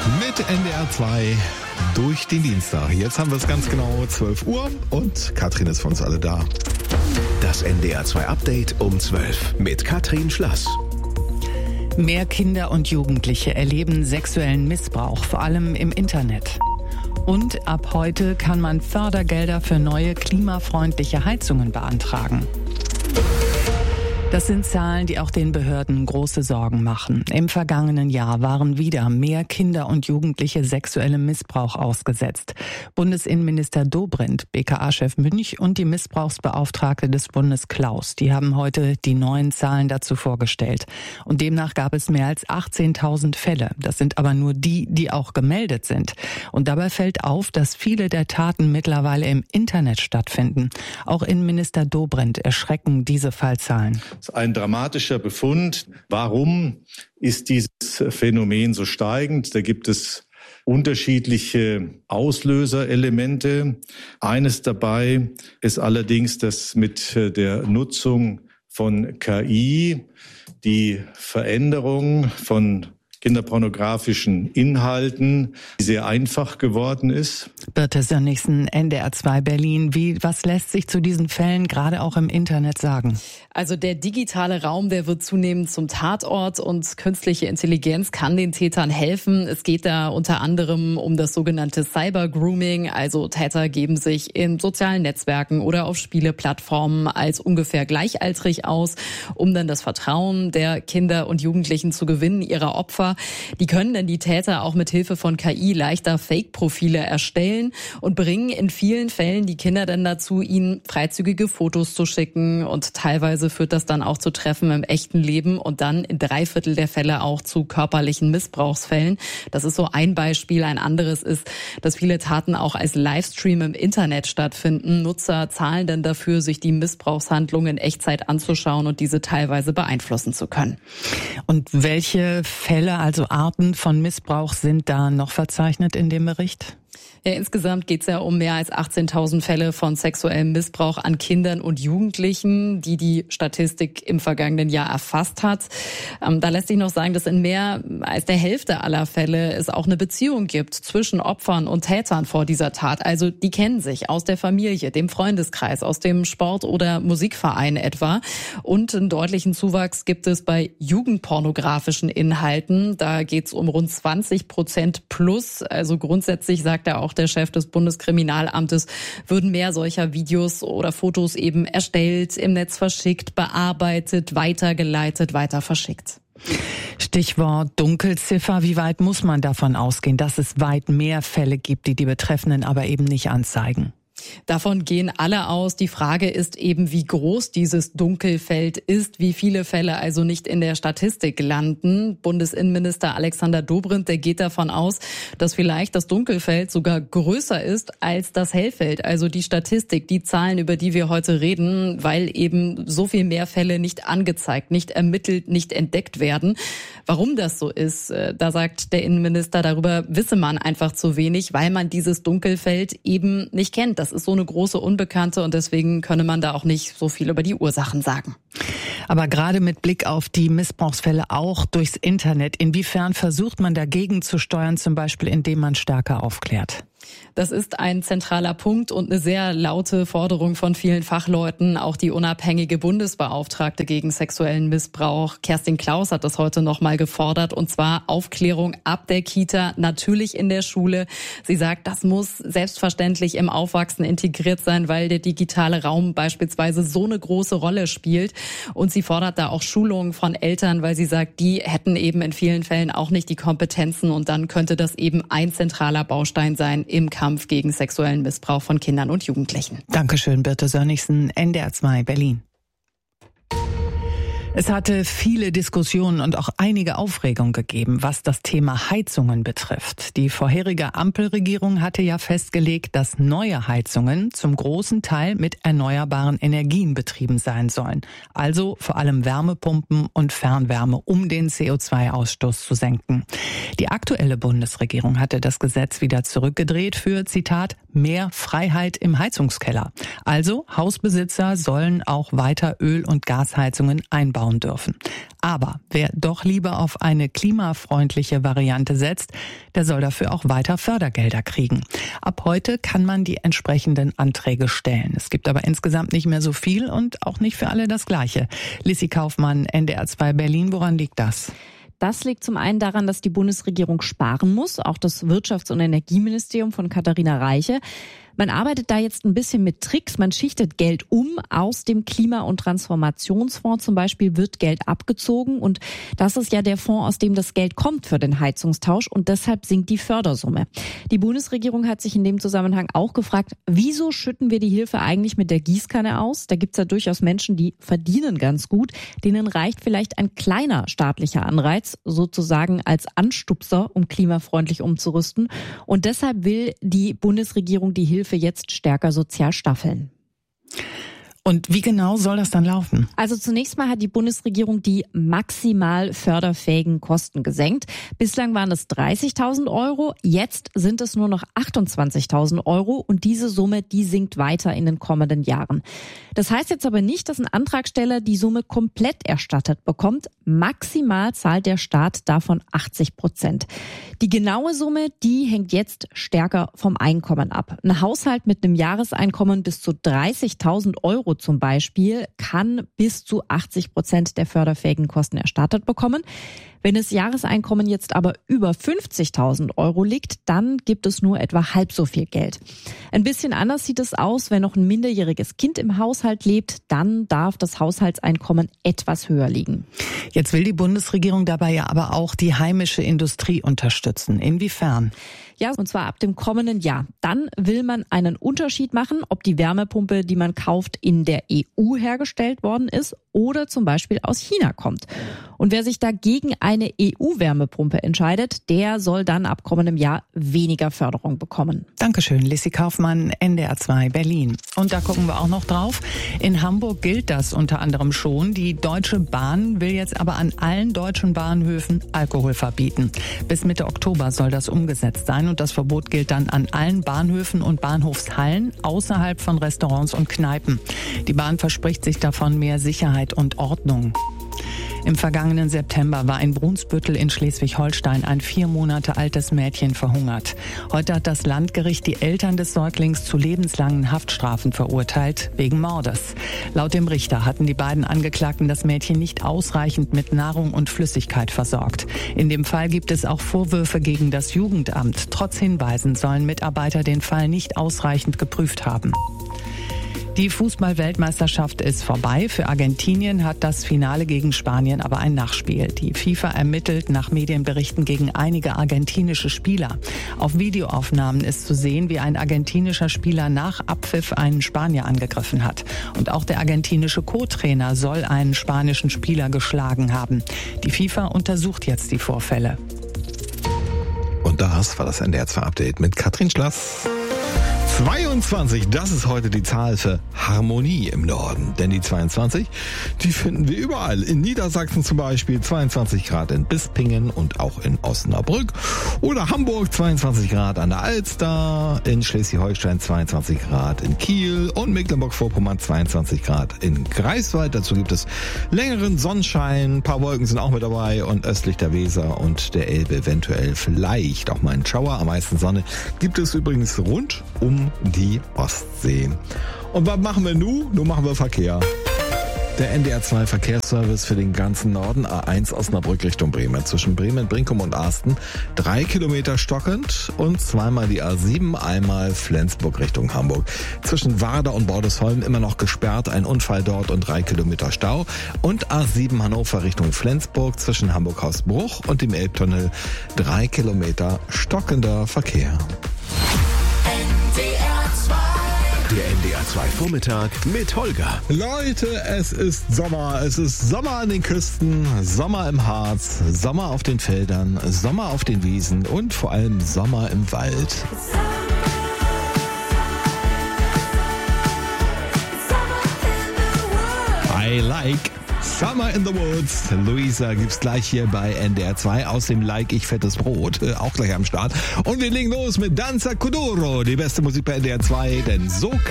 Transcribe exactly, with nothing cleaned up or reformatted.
Mit N D R zwei durch den Dienstag. Jetzt haben wir es ganz genau zwölf Uhr und Katrin ist für uns alle da. Das N D R zwei Update um zwölf mit Katrin Schlass. Mehr Kinder und Jugendliche erleben sexuellen Missbrauch, vor allem im Internet. Und ab heute kann man Fördergelder für neue klimafreundliche Heizungen beantragen. Das sind Zahlen, die auch den Behörden große Sorgen machen. Im vergangenen Jahr waren wieder mehr Kinder und Jugendliche sexuellem Missbrauch ausgesetzt. Bundesinnenminister Dobrindt, B K A-Chef Münch und die Missbrauchsbeauftragte des Bundes Klaus, die haben heute die neuen Zahlen dazu vorgestellt. Und demnach gab es mehr als achtzehntausend Fälle. Das sind aber nur die, die auch gemeldet sind. Und dabei fällt auf, dass viele der Taten mittlerweile im Internet stattfinden. Auch Innenminister Dobrindt erschrecken diese Fallzahlen. Das ist ein dramatischer Befund. Warum ist dieses Phänomen so steigend? Da gibt es unterschiedliche Auslöserelemente. Eines dabei ist allerdings, dass mit der Nutzung von K I die Veränderung von kinderpornografischen Inhalten sehr einfach geworden ist. Birte Sönnigsen, N D R zwei Berlin. Wie, was lässt sich zu diesen Fällen gerade auch im Internet sagen? Also der digitale Raum, der wird zunehmend zum Tatort und künstliche Intelligenz kann den Tätern helfen. Es geht da unter anderem um das sogenannte Cyber-Grooming. Also Täter geben sich in sozialen Netzwerken oder auf Spieleplattformen als ungefähr gleichaltrig aus, um dann das Vertrauen der Kinder und Jugendlichen zu gewinnen, ihrer Opfer. Die können dann die Täter auch mit Hilfe von K I leichter Fake-Profile erstellen und bringen in vielen Fällen die Kinder dann dazu, ihnen freizügige Fotos zu schicken, und teilweise führt das dann auch zu Treffen im echten Leben und dann in drei Viertel der Fälle auch zu körperlichen Missbrauchsfällen. Das ist so ein Beispiel. Ein anderes ist, dass viele Taten auch als Livestream im Internet stattfinden. Nutzer zahlen dann dafür, sich die Missbrauchshandlungen in Echtzeit anzuschauen und diese teilweise beeinflussen zu können. Und welche Fälle, also Arten von Missbrauch, sind da noch verzeichnet in dem Bericht? Ja, insgesamt geht es ja um mehr als achtzehntausend Fälle von sexuellem Missbrauch an Kindern und Jugendlichen, die die Statistik im vergangenen Jahr erfasst hat. Ähm, da lässt sich noch sagen, dass in mehr als der Hälfte aller Fälle es auch eine Beziehung gibt zwischen Opfern und Tätern vor dieser Tat. Also die kennen sich aus der Familie, dem Freundeskreis, aus dem Sport- oder Musikverein etwa. Und einen deutlichen Zuwachs gibt es bei jugendpornografischen Inhalten. Da geht es um rund zwanzig Prozent plus. Also grundsätzlich sagt er auch, der Chef des Bundeskriminalamtes, würden mehr solcher Videos oder Fotos eben erstellt, im Netz verschickt, bearbeitet, weitergeleitet, weiter verschickt. Stichwort Dunkelziffer. Wie weit muss man davon ausgehen, dass es weit mehr Fälle gibt, die die Betreffenden aber eben nicht anzeigen? Davon gehen alle aus. Die Frage ist eben, wie groß dieses Dunkelfeld ist, wie viele Fälle also nicht in der Statistik landen. Bundesinnenminister Alexander Dobrindt, der geht davon aus, dass vielleicht das Dunkelfeld sogar größer ist als das Hellfeld. Also die Statistik, die Zahlen, über die wir heute reden, weil eben so viel mehr Fälle nicht angezeigt, nicht ermittelt, nicht entdeckt werden. Warum das so ist, da sagt der Innenminister, darüber wisse man einfach zu wenig, weil man dieses Dunkelfeld eben nicht kennt. Das ist so eine große Unbekannte und deswegen könne man da auch nicht so viel über die Ursachen sagen. Aber gerade mit Blick auf die Missbrauchsfälle auch durchs Internet, inwiefern versucht man dagegen zu steuern, zum Beispiel indem man stärker aufklärt? Das ist ein zentraler Punkt und eine sehr laute Forderung von vielen Fachleuten. Auch die unabhängige Bundesbeauftragte gegen sexuellen Missbrauch, Kerstin Klaus, hat das heute noch mal gefordert. Und zwar Aufklärung ab der Kita, natürlich in der Schule. Sie sagt, das muss selbstverständlich im Aufwachsen integriert sein, weil der digitale Raum beispielsweise so eine große Rolle spielt. Und sie fordert da auch Schulungen von Eltern, weil sie sagt, die hätten eben in vielen Fällen auch nicht die Kompetenzen. Und dann könnte das eben ein zentraler Baustein sein im Kampf gegen sexuellen Missbrauch von Kindern und Jugendlichen. Dankeschön, Birte Sönnigsen, N D R zwei Berlin. Es hatte viele Diskussionen und auch einige Aufregung gegeben, was das Thema Heizungen betrifft. Die vorherige Ampelregierung hatte ja festgelegt, dass neue Heizungen zum großen Teil mit erneuerbaren Energien betrieben sein sollen. Also vor allem Wärmepumpen und Fernwärme, um den C O zwei Ausstoß zu senken. Die aktuelle Bundesregierung hatte das Gesetz wieder zurückgedreht für, Zitat, mehr Freiheit im Heizungskeller. Also Hausbesitzer sollen auch weiter Öl- und Gasheizungen einbauen anbauen dürfen. Aber wer doch lieber auf eine klimafreundliche Variante setzt, der soll dafür auch weiter Fördergelder kriegen. Ab heute kann man die entsprechenden Anträge stellen. Es gibt aber insgesamt nicht mehr so viel und auch nicht für alle das Gleiche. Lissi Kaufmann, N D R zwei Berlin, woran liegt das? Das liegt zum einen daran, dass die Bundesregierung sparen muss, auch das Wirtschafts- und Energieministerium von Katharina Reiche. Man arbeitet da jetzt ein bisschen mit Tricks. Man schichtet Geld um. Aus dem Klima- und Transformationsfonds zum Beispiel wird Geld abgezogen. Und das ist ja der Fonds, aus dem das Geld kommt für den Heizungstausch. Und deshalb sinkt die Fördersumme. Die Bundesregierung hat sich in dem Zusammenhang auch gefragt, wieso schütten wir die Hilfe eigentlich mit der Gießkanne aus? Da gibt's ja durchaus Menschen, die verdienen ganz gut. Denen reicht vielleicht ein kleiner staatlicher Anreiz, sozusagen als Anstupser, um klimafreundlich umzurüsten. Und deshalb will die Bundesregierung die Hilfe für jetzt stärker sozial staffeln. Und wie genau soll das dann laufen? Also zunächst mal hat die Bundesregierung die maximal förderfähigen Kosten gesenkt. Bislang waren es dreißigtausend Euro, jetzt sind es nur noch achtundzwanzigtausend Euro und diese Summe, die sinkt weiter in den kommenden Jahren. Das heißt jetzt aber nicht, dass ein Antragsteller die Summe komplett erstattet bekommt. Maximal zahlt der Staat davon achtzig Prozent. Die genaue Summe, die hängt jetzt stärker vom Einkommen ab. Ein Haushalt mit einem Jahreseinkommen bis zu dreißigtausend Euro zum Beispiel kann bis zu achtzig Prozent der förderfähigen Kosten erstattet bekommen. Wenn das Jahreseinkommen jetzt aber über fünfzigtausend Euro liegt, dann gibt es nur etwa halb so viel Geld. Ein bisschen anders sieht es aus, wenn noch ein minderjähriges Kind im Haushalt lebt, dann darf das Haushaltseinkommen etwas höher liegen. Jetzt will die Bundesregierung dabei ja aber auch die heimische Industrie unterstützen. Inwiefern? Ja, und zwar ab dem kommenden Jahr. Dann will man einen Unterschied machen, ob die Wärmepumpe, die man kauft, in der E U hergestellt worden ist oder zum Beispiel aus China kommt. Und wer sich dagegen eine E U-Wärmepumpe entscheidet, der soll dann ab kommendem Jahr weniger Förderung bekommen. Dankeschön, Lissi Kaufmann, N D R zwei Berlin. Und da gucken wir auch noch drauf. In Hamburg gilt das unter anderem schon. Die Deutsche Bahn will jetzt aber an allen deutschen Bahnhöfen Alkohol verbieten. Bis Mitte Oktober soll das umgesetzt sein und das Verbot gilt dann an allen Bahnhöfen und Bahnhofshallen außerhalb von Restaurants und Kneipen. Die Bahn verspricht sich davon mehr Sicherheit und Ordnung. Im vergangenen September war in Brunsbüttel in Schleswig-Holstein ein vier Monate altes Mädchen verhungert. Heute hat das Landgericht die Eltern des Säuglings zu lebenslangen Haftstrafen verurteilt, wegen Mordes. Laut dem Richter hatten die beiden Angeklagten das Mädchen nicht ausreichend mit Nahrung und Flüssigkeit versorgt. In dem Fall gibt es auch Vorwürfe gegen das Jugendamt. Trotz Hinweisen sollen Mitarbeiter den Fall nicht ausreichend geprüft haben. Die Fußball-Weltmeisterschaft ist vorbei. Für Argentinien hat das Finale gegen Spanien aber ein Nachspiel. Die FIFA ermittelt nach Medienberichten gegen einige argentinische Spieler. Auf Videoaufnahmen ist zu sehen, wie ein argentinischer Spieler nach Abpfiff einen Spanier angegriffen hat. Und auch der argentinische Co-Trainer soll einen spanischen Spieler geschlagen haben. Die FIFA untersucht jetzt die Vorfälle. Und das war das N D R zwei Update mit Katrin Schlass. zweiundzwanzig, das ist heute die Zahl für Harmonie im Norden. Denn die zweiundzwanzig, die finden wir überall. In Niedersachsen zum Beispiel zweiundzwanzig Grad in Bispingen und auch in Osnabrück. Oder Hamburg zweiundzwanzig Grad an der Alster. In Schleswig-Holstein zweiundzwanzig Grad in Kiel. Und Mecklenburg-Vorpommern zweiundzwanzig Grad in Greifswald. Dazu gibt es längeren Sonnenschein. Ein paar Wolken sind auch mit dabei. Und östlich der Weser und der Elbe eventuell vielleicht auch mal ein Schauer. Am meisten Sonne gibt es übrigens rund um die Ostsee. Und was machen wir nun? Nun machen wir Verkehr. Der N D R zwei Verkehrsservice für den ganzen Norden, A eins Osnabrück Richtung Bremen. Zwischen Bremen, Brinkum und Arsten drei Kilometer stockend und zweimal die A sieben, einmal Flensburg Richtung Hamburg. Zwischen Warder und Bordesholm immer noch gesperrt, ein Unfall dort und drei Kilometer Stau. Und A sieben Hannover Richtung Flensburg zwischen Hamburg-Hausbruch und dem Elbtunnel drei Kilometer stockender Verkehr. Der N D R zwei Vormittag mit Holger. Leute, es ist Sommer. Es ist Sommer an den Küsten, Sommer im Harz, Sommer auf den Feldern, Sommer auf den Wiesen und vor allem Sommer im Wald. I like Summer in the Woods. Luisa gibt's gleich hier bei N D R zwei. Außerdem like ich fettes Brot. Äh, auch gleich am Start. Und wir legen los mit Danza Kuduro. Die beste Musik bei N D R zwei. Denn so